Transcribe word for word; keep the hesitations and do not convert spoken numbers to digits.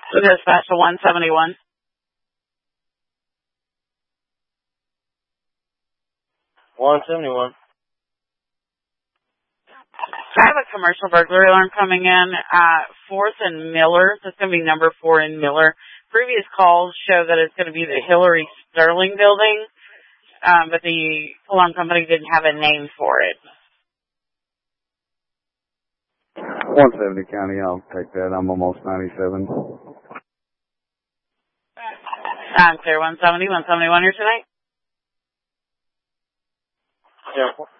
Dispatch to one seventy-one. one seventy-one. I have a commercial burglary alarm coming in at fourth and Miller. That's going to be number four in Miller. Previous calls show that it's going to be the Hillary Sterling building, um, but the alarm company didn't have a name for it. one seventy County, I'll take that. I'm almost ninety-seven. I'm clear, one seventy, one seventy-one here tonight. Yeah.